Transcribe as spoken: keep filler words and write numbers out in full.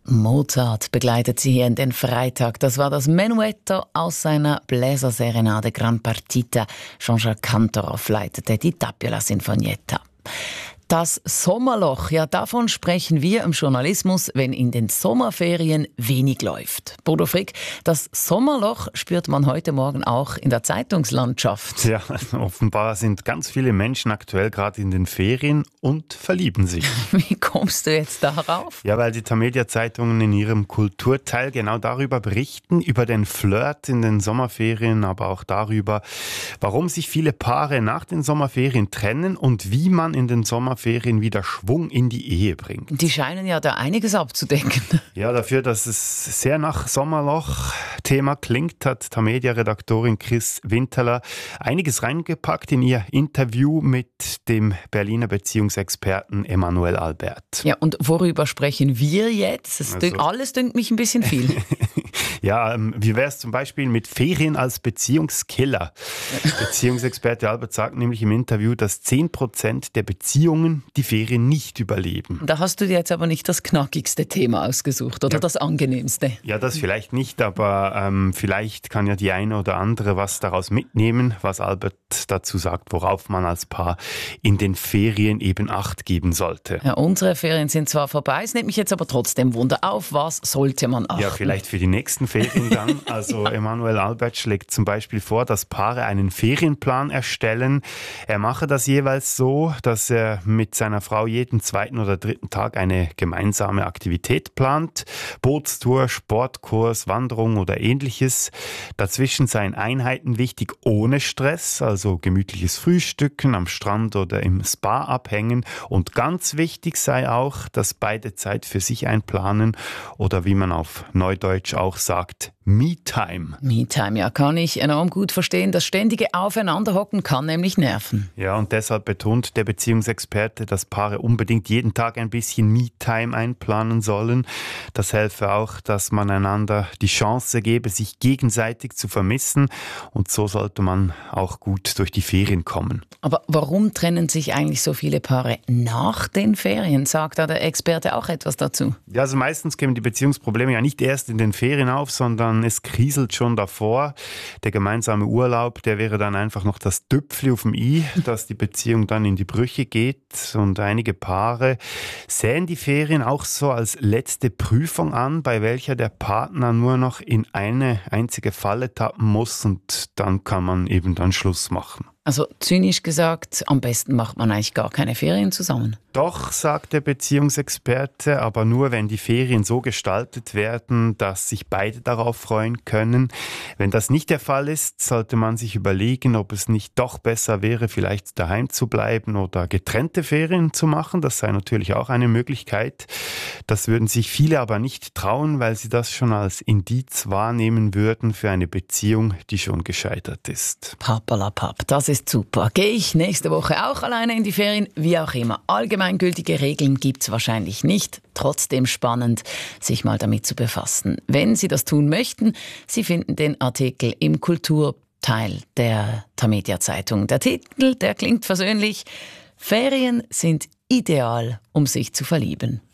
Mozart begleitet sie hier in den Freitag. Das war das Menuetto aus seiner Bläserserenade Gran Partita. Jean-Jacques Kantorov leitete die Tapiola Sinfonietta. Das Sommerloch, ja, davon sprechen wir im Journalismus, wenn in den Sommerferien wenig läuft. Bodo Frick, das Sommerloch spürt man heute Morgen auch in der Zeitungslandschaft. Ja, offenbar sind ganz viele Menschen aktuell gerade in den Ferien und verlieben sich. Wie kommst du jetzt darauf? Ja, weil die Tamedia-Zeitungen in ihrem Kulturteil genau darüber berichten, über den Flirt in den Sommerferien, aber auch darüber, warum sich viele Paare nach den Sommerferien trennen und wie man in den Sommerferien wieder Schwung in die Ehe bringt. Die scheinen ja da einiges abzudecken. Ja, dafür, dass es sehr nach Sommerloch-Thema klingt, hat Tamedia-Redaktorin Chris Winterler einiges reingepackt in ihr Interview mit dem Berliner Beziehungsexperten Emanuel Albert. Ja, und worüber sprechen wir jetzt? Das Also, dünkt, alles dünkt mich ein bisschen viel. Ja, ähm, wie wäre es zum Beispiel mit Ferien als Beziehungskiller? Beziehungsexperte Albert sagt nämlich im Interview, dass zehn Prozent der Beziehungen die Ferien nicht überleben. Da hast du dir jetzt aber nicht das knackigste Thema ausgesucht oder ja. das angenehmste. Ja, das vielleicht nicht, aber ähm, vielleicht kann ja die eine oder andere was daraus mitnehmen, was Albert dazu sagt, worauf man als Paar in den Ferien eben Acht geben sollte. Ja, unsere Ferien sind zwar vorbei, es nimmt mich jetzt aber trotzdem Wunder auf, was sollte man achten? Ja, vielleicht für die nächsten Ferien dann. Also ja. Emanuel Albert schlägt zum Beispiel vor, dass Paare einen Ferienplan erstellen. Er mache das jeweils so, dass er mit seiner Frau jeden zweiten oder dritten Tag eine gemeinsame Aktivität plant. Bootstour, Sportkurs, Wanderung oder ähnliches. Dazwischen seien Einheiten wichtig ohne Stress, also gemütliches Frühstücken am Strand oder im Spa abhängen. Und ganz wichtig sei auch, dass beide Zeit für sich einplanen oder wie man auf Neudeutsch auch sagt, Me-Time. Me-Time, ja, kann ich enorm gut verstehen. Das ständige Aufeinanderhocken kann nämlich nerven. Ja, und deshalb betont der Beziehungsexperte, dass Paare unbedingt jeden Tag ein bisschen Me-Time einplanen sollen. Das helfe auch, dass man einander die Chance gebe, sich gegenseitig zu vermissen. Und so sollte man auch gut durch die Ferien kommen. Aber warum trennen sich eigentlich so viele Paare nach den Ferien? Sagt da der Experte auch etwas dazu? Ja, also meistens kämen die Beziehungsprobleme ja nicht erst in den Ferien auf, sondern es kriselt schon davor. Der gemeinsame Urlaub, der wäre dann einfach noch das Tüpfli auf dem i, dass die Beziehung dann in die Brüche geht. Und einige Paare sehen die Ferien auch so als letzte Prüfung an, bei welcher der Partner nur noch in eine einzige Falle tappen muss und dann kann man eben dann Schluss machen. Also zynisch gesagt, am besten macht man eigentlich gar keine Ferien zusammen. Doch, sagt der Beziehungsexperte, aber nur, wenn die Ferien so gestaltet werden, dass sich beide darauf freuen können. Wenn das nicht der Fall ist, sollte man sich überlegen, ob es nicht doch besser wäre, vielleicht daheim zu bleiben oder getrennte Ferien zu machen. Das sei natürlich auch eine Möglichkeit. Das würden sich viele aber nicht trauen, weil sie das schon als Indiz wahrnehmen würden für eine Beziehung, die schon gescheitert ist. Papalapap, das ist super. Gehe ich nächste Woche auch alleine in die Ferien? Wie auch immer. Allgemeingültige Regeln gibt es wahrscheinlich nicht. Trotzdem spannend, sich mal damit zu befassen. Wenn Sie das tun möchten, Sie finden den Artikel im Kulturteil der Tamedia-Zeitung. Der Titel, der klingt versöhnlich. Ferien sind ideal, um sich zu verlieben.